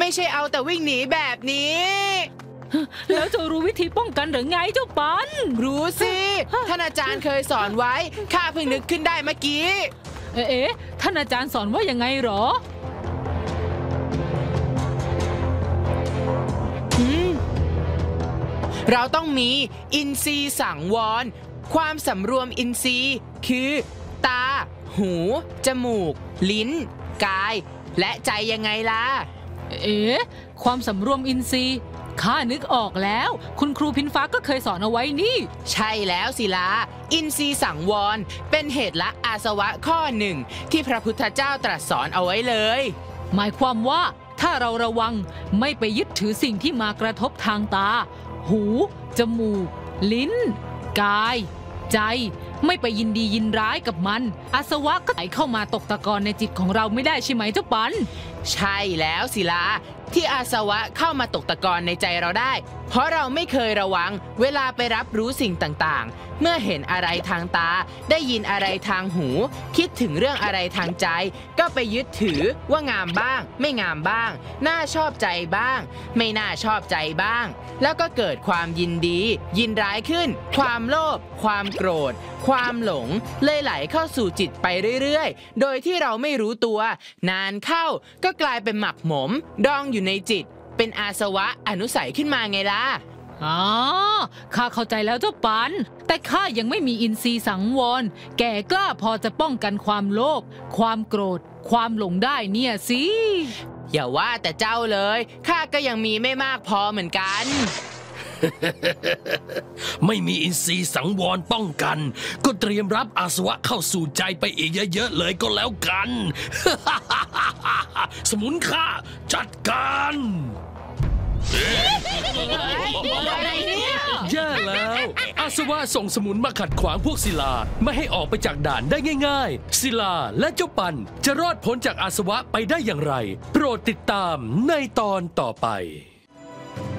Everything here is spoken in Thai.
ใช่เอาแต่วิ่งหนีแบบนี้แล้วจะรู้วิธีป้องกันหรือไงเจ้าปันรู้สิท่านอาจารย์เคยสอนไว้ข้าเพิ่งนึกขึ้นได้เมื่อกี้ท่านอาจารย์สอนว่ายังไงหรอเราต้องมีอินทรีย์สังวรความสำรวมอินทรีย์คือตาหูจมูกลิ้นกายและใจยังไงล่ะความสำรวมอินทรีย์ข้านึกออกแล้วคุณครูพินฟ้าก็เคยสอนเอาไว้นี่ใช่แล้วศิลาอินทรีย์สังวรเป็นเหตุละอาสวะข้อหนึ่งที่พระพุทธเจ้าตรัสสอนเอาไว้เลยหมายความว่าถ้าเราระวังไม่ไปยึดถือสิ่งที่มากระทบทางตาหูจมูกลิ้นกายใจไม่ไปยินดียินร้ายกับมันอาสวะก็ไหลเข้ามาตกตะกอนในจิตของเราไม่ได้ใช่ไหมเจ้าปันใช่แล้วศิลาที่อาสวะเข้ามาตกตะกอนในใจเราได้เพราะเราไม่เคยระวังเวลาไปรับรู้สิ่งต่างๆเมื่อเห็นอะไรทางตาได้ยินอะไรทางหูคิดถึงเรื่องอะไรทางใจก็ไปยึดถือว่างามบ้างไม่งามบ้างน่าชอบใจบ้างไม่น่าชอบใจบ้างแล้วก็เกิดความยินดียินร้ายขึ้นความโลภความโกรธความหลงเลยไหลเข้าสู่จิตไปเรื่อยๆโดยที่เราไม่รู้ตัวนานเข้าก็กลายเป็นหมักหมมดองอยู่ในจิตเป็นอาสวะอนุสัยขึ้นมาไงล่ะข้าเข้าใจแล้วเจ้าปันแต่ข้ายังไม่มีอินทรีย์สังวรแก่กล้าพอจะป้องกันความโลภความโกรธความหลงได้เนี่ยสิอย่าว่าแต่เจ้าเลยข้าก็ยังมีไม่มากพอเหมือนกันไม่มีอินทรีย์สังวรป้องกันก็เตรียมรับอาสวะเข้าสู่ใจไปอีกเยอะๆเลยก็แล้วกัน สมุนข้าจัดการแย่แล้วอาสวะส่งสมุนมาขัดขวางพวกศิลาไม่ให้ออกไปจากด่านได้ง่ายๆศิลาและเจ้าปันจะรอดพ้นจากอาสวะไปได้อย่างไรโปรดติดตามในตอนต่อไป